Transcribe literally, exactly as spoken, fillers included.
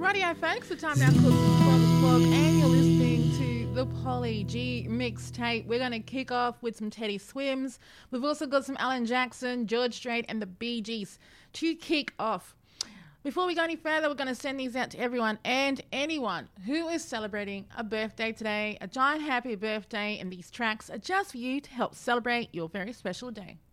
Radio folks, the time now called twelve o'clock and you're listening to the Polly G mixtape. We're going to kick off with some Teddy Swims. We've also got some Alan Jackson, George Strait and the Bee Gees to kick off. Before we go any further, we're going to send these out to everyone and anyone who is celebrating a birthday today. A giant happy birthday, and these tracks are just for you to help celebrate your very special day.